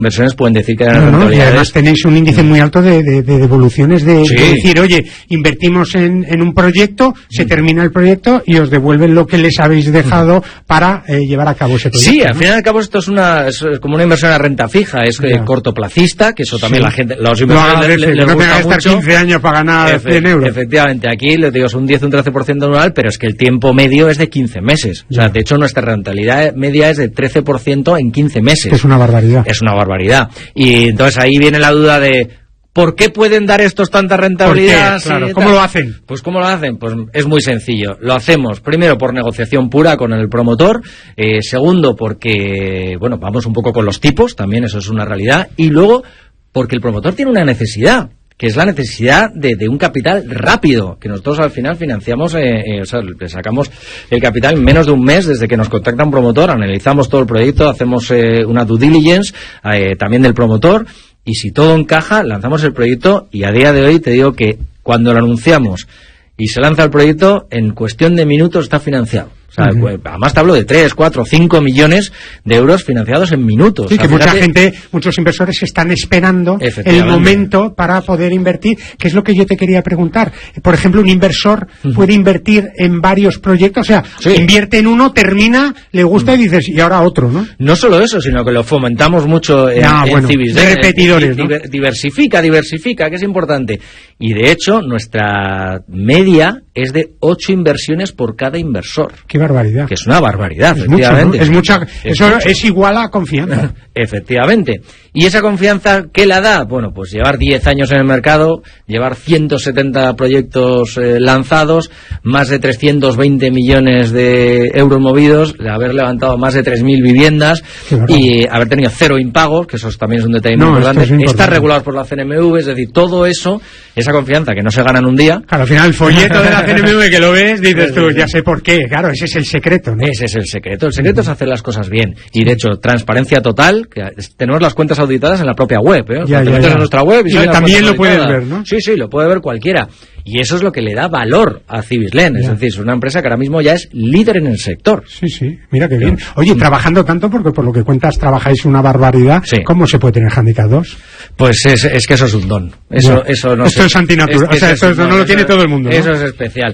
inversiones pueden decir que eran rentabilidades. Y además tenéis un índice muy alto de devoluciones de decir, oye, invertimos en un proyecto, se termina el proyecto y os devuelven lo que les habéis dejado para llevar a cabo ese proyecto. Sí, al final y al cabo esto es como una inversión a renta fija, es cortoplacista, que eso también la gente, los inversores les no gusta estar mucho. 15 años para ganar 100 euros. Efectivamente, aquí les digo, es un 10 o un 13% anual, pero es que el tiempo medio es de 15 meses. O sea, de hecho, nuestra rentabilidad media es de 13% en 15 meses. Es una barbaridad. Es una barbaridad. Y entonces ahí viene la duda de ¿por qué pueden dar estos tanta rentabilidad? Claro, ¿cómo lo hacen? Pues ¿cómo lo hacen? Pues es muy sencillo. Lo hacemos primero por negociación pura con el promotor, segundo porque, bueno, vamos un poco con los tipos, también eso es una realidad, y luego porque el promotor tiene una necesidad, que es la necesidad de un capital rápido, que nosotros al final financiamos, o sea, le sacamos el capital en menos de un mes desde que nos contacta un promotor, analizamos todo el proyecto, hacemos una due diligence también del promotor, y si todo encaja, lanzamos el proyecto, y a día de hoy te digo que cuando lo anunciamos y se lanza el proyecto, en cuestión de minutos está financiado. O sea, además te hablo de 3, 4, 5 millones de euros financiados en minutos. Sí, que mucha gente, muchos inversores están esperando el momento para poder invertir, que es lo que yo te quería preguntar. Por ejemplo, un inversor puede invertir en varios proyectos, o sea, invierte en uno, termina, le gusta y dices, y ahora otro, ¿no? No solo eso, sino que lo fomentamos mucho en Cibislen. De repetidores, ¿no? Diversifica, que es importante. Y de hecho, nuestra media es de 8 inversiones por cada inversor. ¡Qué barbaridad! Que es una barbaridad, es efectivamente. Mucho, ¿no? Eso es igual a confianza. Efectivamente. ¿Y esa confianza qué la da? Bueno, pues llevar 10 años en el mercado, llevar 170 proyectos lanzados, más de 320 millones de euros movidos, haber levantado más de 3.000 viviendas y haber tenido 0 impagos, que eso también es un detalle muy importante. Estar regulados por la CNMV, es decir, todo eso, esa confianza que no se gana en un día. Claro, al final el folleto de la CNMV que lo ves, dices tú, ya sé por qué. Claro, ese es el secreto, ¿no? Ese es el secreto. El secreto es hacer las cosas bien. Y de hecho, transparencia total, que tenemos las cuentas auditadas en la propia web, ¿eh? Ya, en nuestra web y también lo puedes ver, ¿no? Sí, lo puede ver cualquiera. Y eso es lo que le da valor a Cibislen. Es decir, es una empresa que ahora mismo ya es líder en el sector. Sí, mira qué bien. Oye, trabajando tanto, porque por lo que cuentas trabajáis una barbaridad, ¿cómo se puede tener Handicap 2? Pues es que eso es un don. Eso no esto es antinatural, o sea, esto no lo tiene todo el mundo, ¿no? Eso es especial.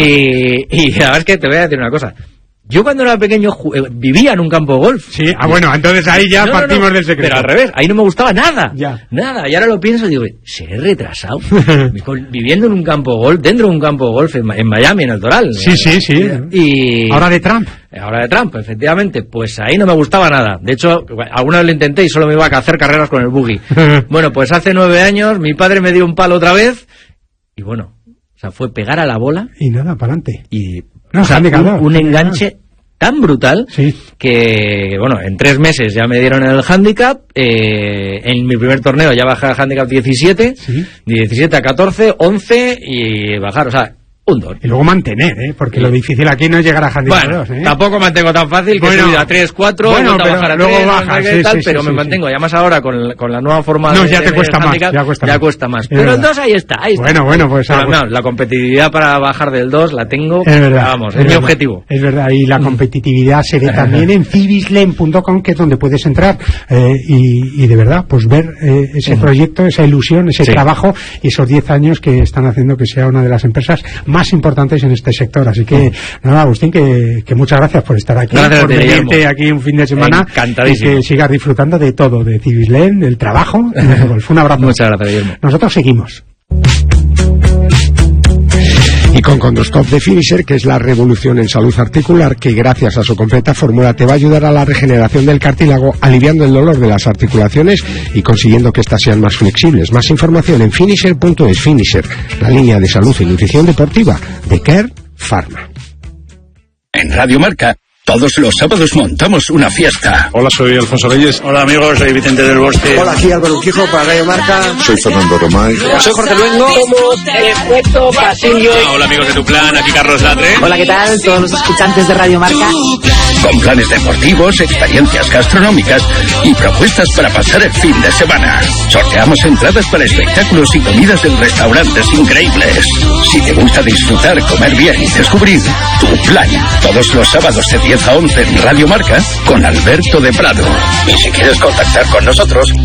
Y la verdad es que te voy a decir una cosa. Yo cuando era pequeño vivía en un campo de golf. Sí, bueno, entonces ahí ya partimos del secreto. Pero al revés, ahí no me gustaba nada. Nada, y ahora lo pienso y digo, seré retrasado. Viviendo en un campo de golf, dentro de un campo de golf en Miami, en el Doral. Sí. Y ahora de Trump. Ahora de Trump, efectivamente. Pues ahí no me gustaba nada. De hecho, alguna vez lo intenté y solo me iba a hacer carreras con el buggy. Bueno, pues hace 9 años mi padre me dio un palo otra vez y bueno, o sea, fue pegar a la bola. Y nada, para adelante. Y un enganche tan brutal que, bueno, en 3 meses ya me dieron el handicap, en mi primer torneo ya bajé al handicap 17, 17 a 14, 11 y bajar, o sea, un don. Y luego mantener, porque lo difícil aquí no es llegar a handicap 2, tampoco mantengo tan fácil que subir a 3, 4, a bajar a 3, luego bajas, pero me mantengo, y además ahora con la nueva forma ya te cuesta más, ya cuesta más. Pero el 2 ahí está. Bueno, pues la competitividad para bajar del 2 la tengo, vamos, es mi objetivo. Es verdad, y la competitividad se ve también en cibislen.com, que es donde puedes entrar y de verdad, pues ver ese proyecto, esa ilusión, ese trabajo y esos 10 años que están haciendo que sea una de las empresas más importantes en este sector. Así que, nada, Agustín, que muchas gracias por estar aquí, por venirte aquí un fin de semana. Encantadísimo. Y que sigas disfrutando de todo, de Cibislen, del trabajo y del golf. Un abrazo. Muchas gracias, Guillermo. Nosotros seguimos. Y con Condostop de Finisher, que es la revolución en salud articular, que gracias a su completa fórmula te va a ayudar a la regeneración del cartílago, aliviando el dolor de las articulaciones y consiguiendo que éstas sean más flexibles. Más información en finisher.es. Finisher, la línea de salud y nutrición deportiva de Care Pharma. En Radio Marca, todos los sábados montamos una fiesta. Hola, soy Alfonso Reyes. Hola, amigos, soy Vicente del Bosque. Hola, aquí Álvaro Urquijo para Radio Marca. Soy Fernando Romay. Soy Jorge Luengo. Somos Efecto Pasillo. Hola, amigos de Tu Plan, aquí Carlos Latre. Hola, ¿qué tal? Todos los escuchantes de Radio Marca. Con planes deportivos, experiencias gastronómicas y propuestas para pasar el fin de semana. Sorteamos entradas para espectáculos y comidas en restaurantes increíbles. Si te gusta disfrutar, comer bien y descubrir, Tu Plan. Todos los sábados de 10 10 a 11 en Radio Marca con Alberto de Prado. Y si quieres contactar con nosotros,